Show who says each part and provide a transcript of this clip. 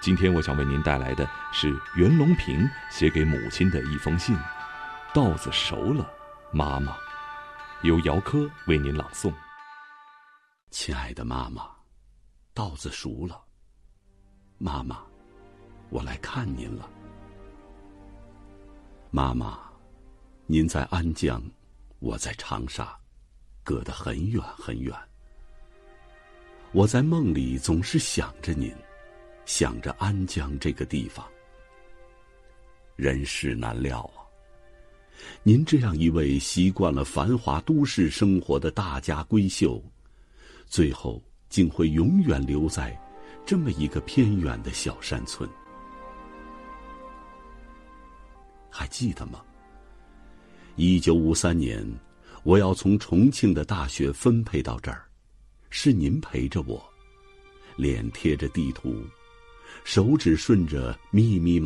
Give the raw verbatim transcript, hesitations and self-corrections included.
Speaker 1: 今天我想为您带来的是袁隆平写给母亲的一封信，稻子熟了，妈妈，由姚科为您朗诵。
Speaker 2: 亲爱的妈妈，稻子熟了，妈妈，我来看您了。妈妈，您在安江，我在长沙，隔得很远很远。我在梦里总是想着您，想着安江这个地方。人事难料啊，您这样一位习惯了繁华都市生活的大家闺秀，最后竟会永远留在这么一个偏远的小山村。还记得吗？一九五三年，我要从重庆的大学分配到这儿，是您陪着我，脸贴着地图，手指顺着密密